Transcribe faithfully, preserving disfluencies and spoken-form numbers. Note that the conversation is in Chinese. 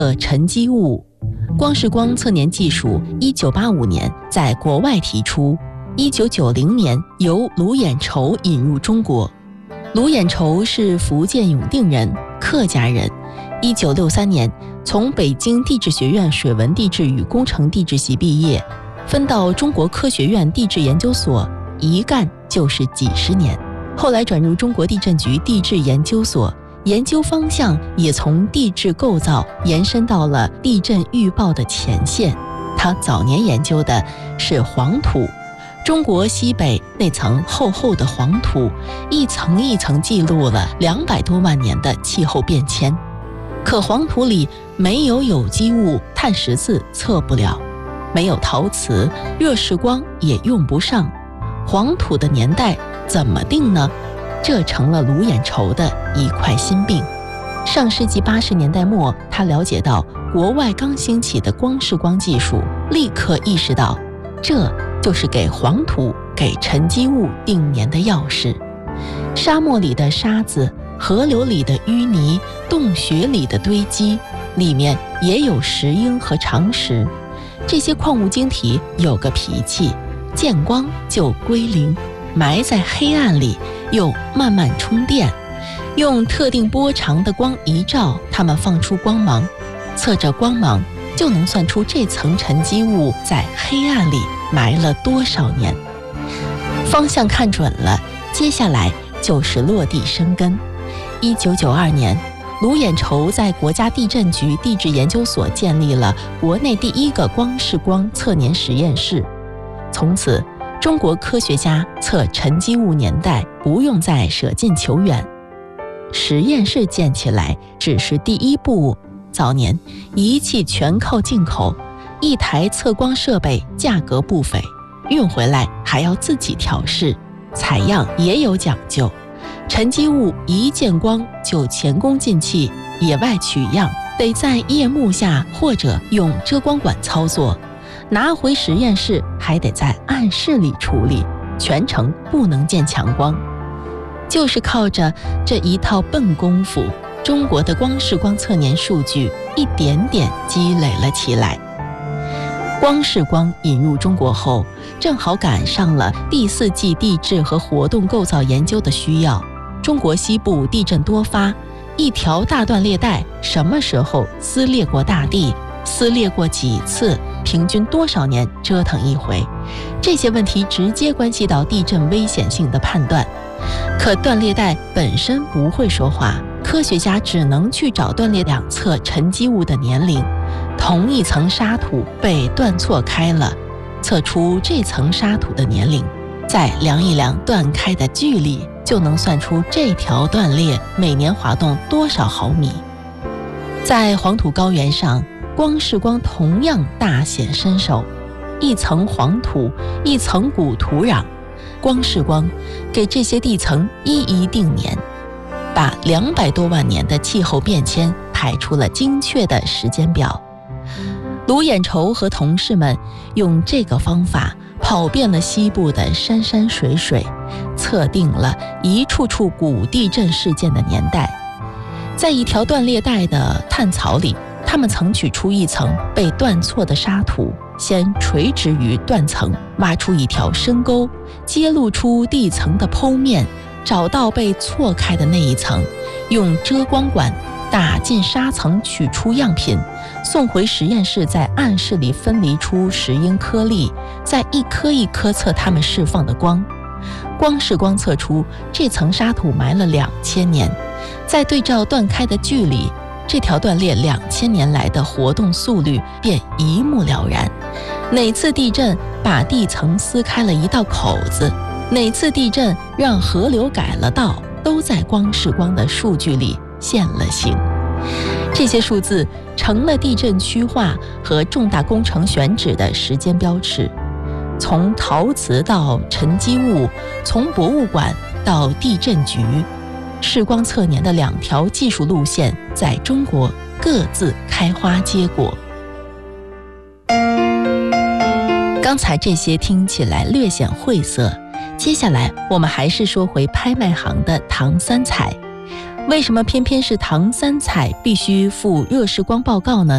呃，沉积物。光视光测年技术一九八五年在国外提出，一九九零年由卢衍筹引入中国。卢衍筹是福建永定人，客家人。一九六三年从北京地质学院水文地质与工程地质系毕业，分到中国科学院地质研究所，一干就是几十年。后来转入中国地震局地质研究所，研究方向也从地质构造延伸到了地震预报的前线。他早年研究的是黄土，中国西北那层厚厚的黄土，一层一层记录了两百多万年的气候变迁。可黄土里没有有机物，碳十四测不了，没有陶瓷，热释光也用不上。黄土的年代怎么定呢？这成了卢衍筹的一块心病。上世纪八十年代末，他了解到国外刚兴起的光视光技术，立刻意识到，这就是给黄土、给沉积物定年的钥匙。沙漠里的沙子，河流里的淤泥，洞穴里的堆积，里面也有石英和长石。这些矿物晶体有个脾气，见光就归零，埋在黑暗里又慢慢充电，用特定波长的光一照，它们放出光芒，测着光芒就能算出这层沉积物在黑暗里埋了多少年。方向看准了，接下来就是落地生根。一九九二年，卢衍筹在国家地震局地质研究所建立了国内第一个光视光测年实验室。从此，中国科学家测沉积物年代不用再舍近求远。实验室建起来只是第一步，早年仪器全靠进口，一台测光设备价格不菲，运回来还要自己调试，采样也有讲究。沉积物一见光就前功尽弃，野外取样得在夜幕下或者用遮光管操作，拿回实验室还得在暗室里处理，全程不能见强光。就是靠着这一套笨功夫，中国的光视光测年数据一点点积累了起来。光视光引入中国后，正好赶上了第四纪地质和活动构造研究的需要。中国西部地震多发，一条大断裂带什么时候撕裂过大地，撕裂过几次，平均多少年折腾一回，这些问题直接关系到地震危险性的判断。可断裂带本身不会说话，科学家只能去找断裂两侧沉积物的年龄，同一层沙土被断错开了，测出这层沙土的年龄，再量一量断开的距离，就能算出这条断裂每年滑动多少毫米。在黄土高原上，光视光同样大显身手，一层黄土，一层古土壤，光视光给这些地层一一定年，把两百多万年的气候变迁排出了精确的时间表。卢衍筹和同事们用这个方法跑遍了西部的山山水水，测定了一处处古地震事件的年代。在一条断裂带的探槽里，他们曾取出一层被断错的沙土，先垂直于断层，挖出一条深沟，揭露出地层的剖面，找到被错开的那一层，用遮光管打进沙层，取出样品，送回实验室，在暗室里分离出石英颗粒，再一颗一颗测它们释放的光。光视光测出这层沙土埋了两千年，再对照断开的距离，这条断裂两千年来的活动速率便一目了然。哪次地震把地层撕开了一道口子，哪次地震让河流改了道，都在光视光的数据里现了形。这些数字成了地震区划和重大工程选址的时间标尺。从陶瓷到沉积物，从博物馆到地震局，视光测年的两条技术路线在中国各自开花结果。刚才这些听起来略显晦涩，接下来我们还是说回拍卖行的唐三彩。为什么偏偏是唐三彩必须附热释光报告呢？